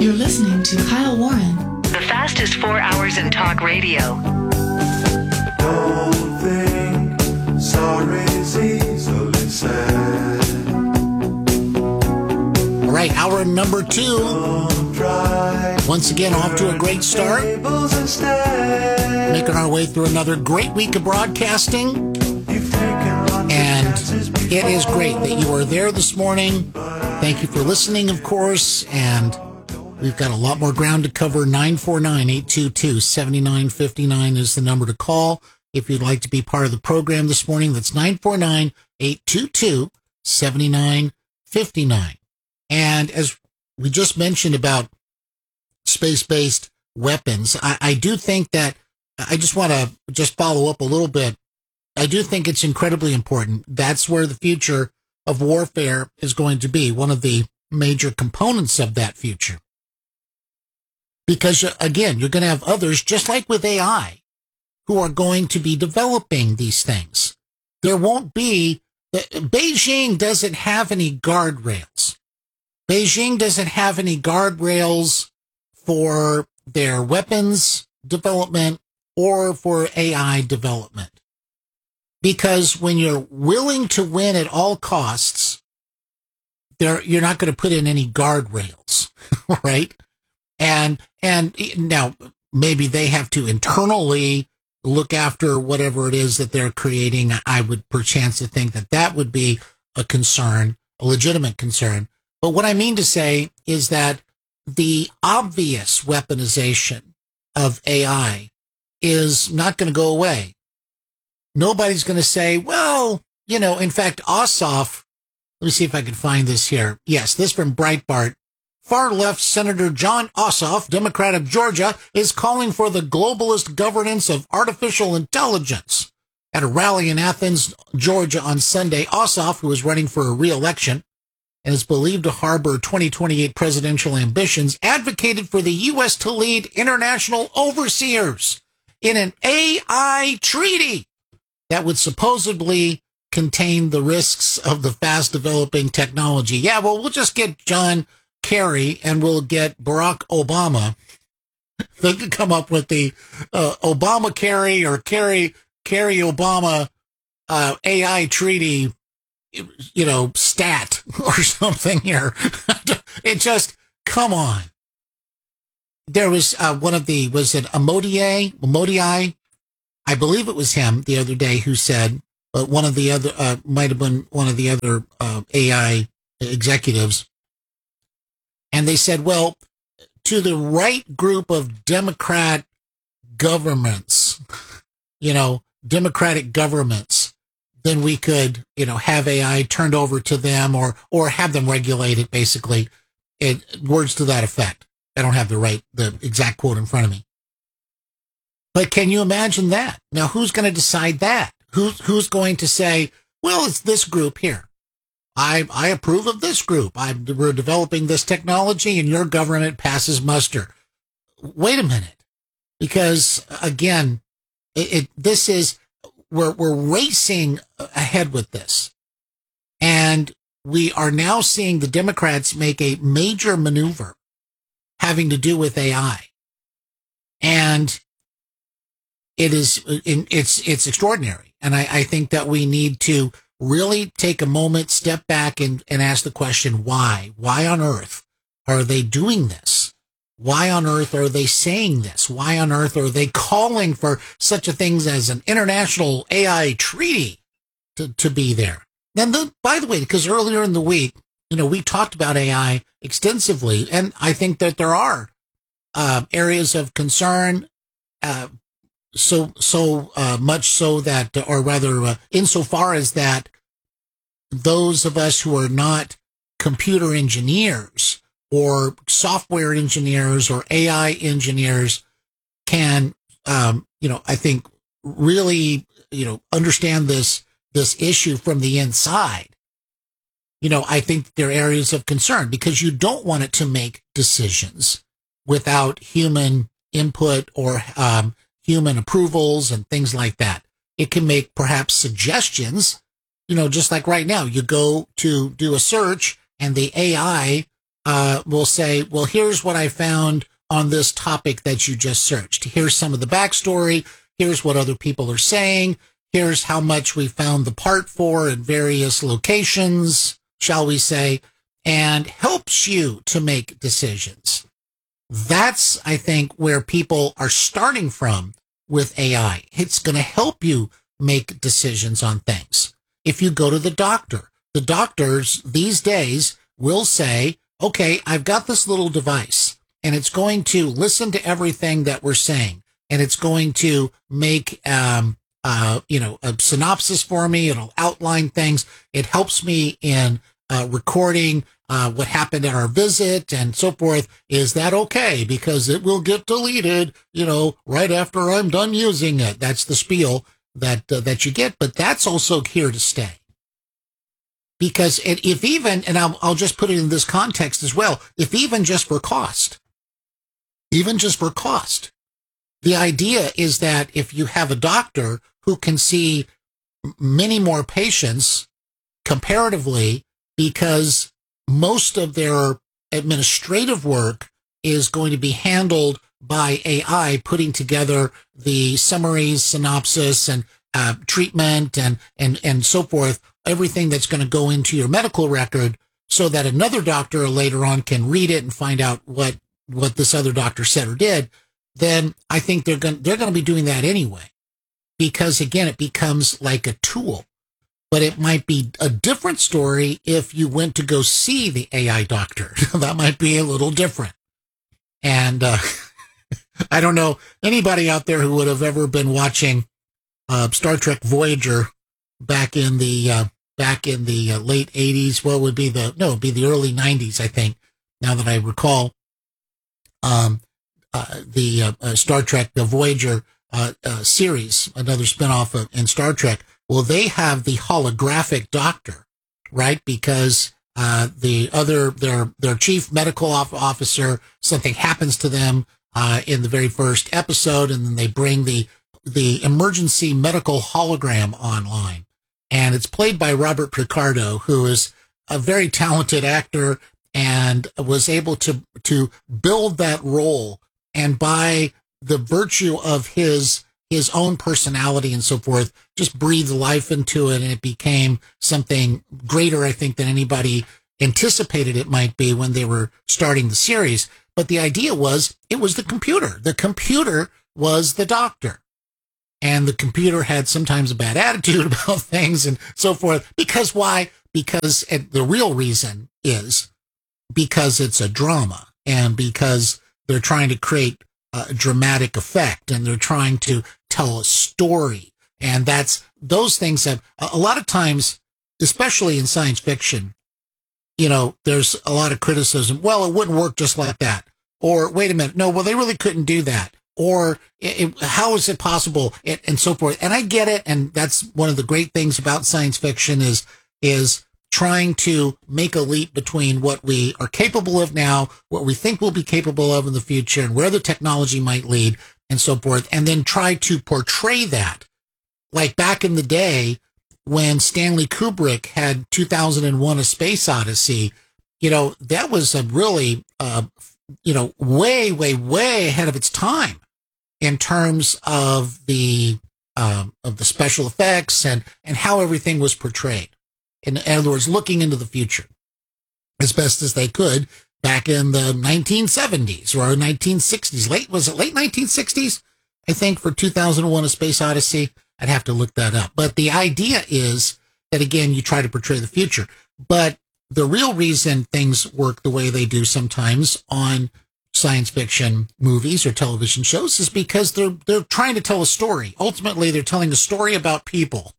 You're listening to Kyle Warren. The fastest 4 hours in talk radio. Don't think sorry's easily said. All right, hour number 2. Once again, off to a great start. Making our way through another great week of broadcasting. And it is great that you are there this morning. Thank you for listening, of course. And we've got a lot more ground to cover. 949-822-7959 is the number to call if you'd like to be part of the program this morning. That's 949-822-7959. And as we just mentioned about space-based weapons, I do think that, I just want to just follow up a little bit. I do think it's incredibly important. That's where the future of warfare is going to be, one of the major components of that future. Because, again, you're going to have others, just like with AI, who are going to be developing these things. There won't be, Beijing doesn't have any guardrails. Beijing doesn't have any guardrails for their weapons development or for AI development. Because when you're willing to win at all costs, you're not going to put in any guardrails, right? And now maybe they have to internally look after whatever it is that they're creating. I would perchance to think that that would be a concern, a legitimate concern. But what I mean to say is that the obvious weaponization of AI is not going to go away. Nobody's going to say, well, in fact, Ossoff, let me see if I can find this here. Yes, this from Breitbart. Far-left Senator Jon Ossoff, Democrat of Georgia, is calling for the globalist governance of artificial intelligence. At a rally in Athens, Georgia on Sunday, Ossoff, who is running for a re-election and is believed to harbor 2028 presidential ambitions, advocated for the U.S. to lead international overseers in an AI treaty that would supposedly contain the risks of the fast-developing technology. Yeah, well, we'll just get John Kerry and we'll get Barack Obama. They could come up with the Obama-Kerry or Kerry-Obama AI treay stat or something here. It just, come on. There was was it Modiai? I believe it was him the other day who said, one of the other, might have been one of the other AI executives. And they said, well, to the right group of Democrat governments, Democratic governments, then we could, have AI turned over to them or have them regulate it, basically. Words to that effect. I don't have the exact quote in front of me. But can you imagine that? Now, who's going to decide that? Who's going to say, well, it's this group here. I approve of this group. We're developing this technology and your government passes muster. Wait a minute. Because again, we're racing ahead with this. And we are now seeing the Democrats make a major maneuver having to do with AI. And it's extraordinary. And I think that we need to really take a moment, step back and ask the question, why? Why on earth are they doing this? Why on earth are they saying this? Why on earth are they calling for such a thing as an international AI treaty to be there? And by the way, because earlier in the week, we talked about AI extensively, and I think that there are areas of concern, so much so that, or rather, insofar as that those of us who are not computer engineers or software engineers or AI engineers can, I think really, understand this issue from the inside. I think there are areas of concern because you don't want it to make decisions without human input or human approvals and things like that. It can make perhaps suggestions, just like right now, you go to do a search and the AI will say, well, here's what I found on this topic that you just searched. Here's some of the backstory. Here's what other people are saying. Here's how much we found the part for in various locations, shall we say, and helps you to make decisions. That's, I think, where people are starting from with AI. It's going to help you make decisions on things. If you go to the doctors these days will say, okay, I've got this little device and it's going to listen to everything that we're saying. And it's going to make, a synopsis for me. It'll outline things. It helps me in recording what happened at our visit and so forth. Is that okay? Because it will get deleted, right after I'm done using it. That's the spiel that you get. But that's also here to stay. Because if even, and I'll just put it in this context as well, if even just for cost, the idea is that if you have a doctor who can see many more patients comparatively, because most of their administrative work is going to be handled by AI, putting together the summaries, synopsis, and treatment and so forth, everything that's going to go into your medical record, so that another doctor later on can read it and find out what this other doctor said or did, then I think they're going to be doing that anyway. Because again, it becomes like a tool. But it might be a different story if you went to go see the AI doctor. That might be a little different. And I don't know anybody out there who would have ever been watching Star Trek Voyager back in the late 80s. Well, it'd be the early 90s, I think, now that I recall. The Star Trek, the Voyager series, another spinoff in Star Trek. Well, they have the holographic doctor, right? Because their chief medical officer, something happens to them in the very first episode, and then they bring the emergency medical hologram online, and it's played by Robert Picardo, who is a very talented actor and was able to build that role. And by the virtue of his own personality and so forth, just breathed life into it, and it became something greater, I think, than anybody anticipated it might be when they were starting the series. But the idea was, it was the computer. The computer was the doctor. And the computer had sometimes a bad attitude about things and so forth. Because why? Because the real reason is because it's a drama, and because they're trying to create a dramatic effect, and they're trying to tell a story. And those things have a lot of times, especially in science fiction, there's a lot of criticism. Well, it wouldn't work just like that. Or wait a minute. No, well, they really couldn't do that. Or how is it possible? And so forth. And I get it. And that's one of the great things about science fiction is trying to make a leap between what we are capable of now, what we think we'll be capable of in the future, and where the technology might lead, and so forth, and then try to portray that. Like back in the day when Stanley Kubrick had 2001: A Space Odyssey, that was a really, way, way, way ahead of its time in terms of the special effects and how everything was portrayed. In other words, looking into the future as best as they could back in the 1970s or 1960s. Was it late 1960s? I think for 2001: A Space Odyssey. I'd have to look that up. But the idea is that, again, you try to portray the future. But the real reason things work the way they do sometimes on science fiction movies or television shows is because they're trying to tell a story. Ultimately, they're telling a story about people.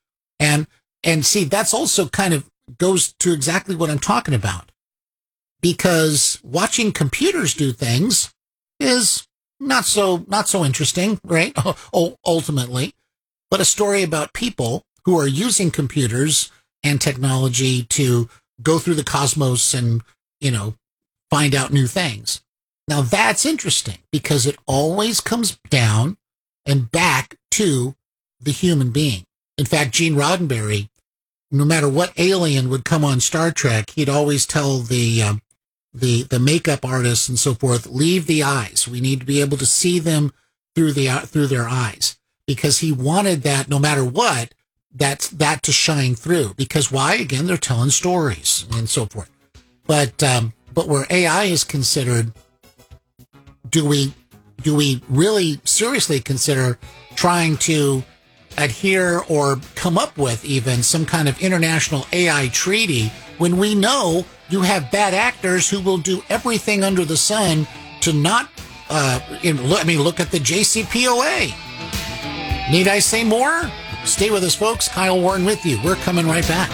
And see, that's also kind of goes to exactly what I'm talking about. Because watching computers do things is not so interesting, right? Ultimately. But a story about people who are using computers and technology to go through the cosmos and, find out new things. Now that's interesting because it always comes down and back to the human being. In fact, Gene Roddenberry, no matter what alien would come on Star Trek, he'd always tell the the makeup artists and so forth leave the eyes. We need to be able to see them through their eyes, because he wanted that no matter what, that to shine through. Because why? Again, they're telling stories and so forth. But where AI is considered, do we really seriously consider trying to adhere or come up with even some kind of international AI treaty when we know you have bad actors who will do everything under the sun to not, look at the JCPOA. Need I say more? Stay with us, folks. Kyle Warren with you. We're coming right back.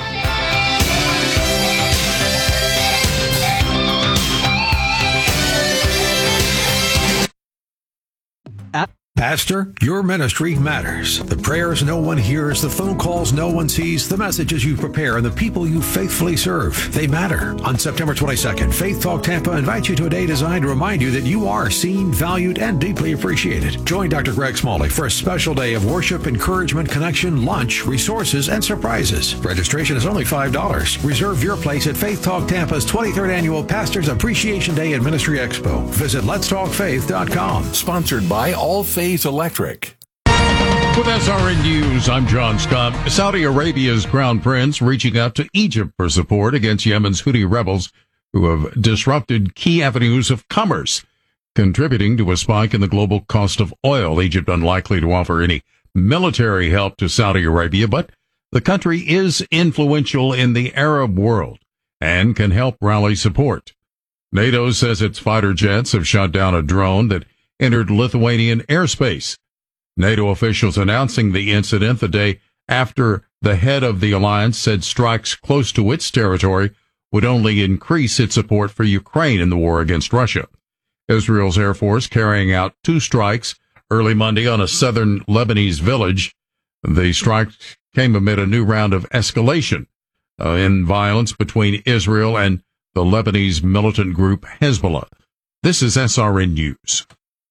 Pastor, your ministry matters. The prayers no one hears, the phone calls no one sees, the messages you prepare, and the people you faithfully serve, they matter. On September 22nd, Faith Talk Tampa invites you to a day designed to remind you that you are seen, valued, and deeply appreciated. Join Dr. Greg Smalley for a special day of worship, encouragement, connection, lunch, resources, and surprises. Registration is only $5. Reserve your place at Faith Talk Tampa's 23rd Annual Pastors Appreciation Day and Ministry Expo. Visit letstalkfaith.com. Sponsored by All Faith Electric. With SRN News, I'm John Scott. Saudi Arabia's crown prince reaching out to Egypt for support against Yemen's Houthi rebels who have disrupted key avenues of commerce, contributing to a spike in the global cost of oil. Egypt unlikely to offer any military help to Saudi Arabia, but the country is influential in the Arab world and can help rally support. NATO says its fighter jets have shot down a drone that entered Lithuanian airspace. NATO officials announcing the incident the day after the head of the alliance said strikes close to its territory would only increase its support for Ukraine in the war against Russia. Israel's Air Force carrying out 2 strikes early Monday on a southern Lebanese village. The strike came amid a new round of escalation in violence between Israel and the Lebanese militant group Hezbollah. This is SRN News.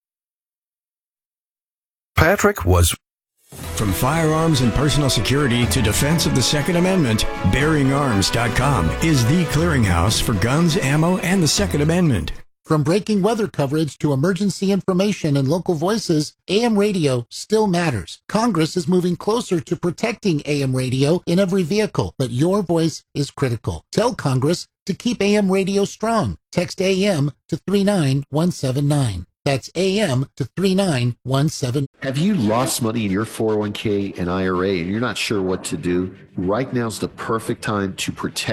Patrick was... From firearms and personal security to defense of the Second Amendment, BearingArms.com is the clearinghouse for guns, ammo, and the Second Amendment. From breaking weather coverage to emergency information and local voices, AM radio still matters. Congress is moving closer to protecting AM radio in every vehicle, but your voice is critical. Tell Congress to keep AM radio strong. Text AM to 39179. That's AM to 39179. Have you lost money in your 401k and IRA and you're not sure what to do? Right now's the perfect time to protect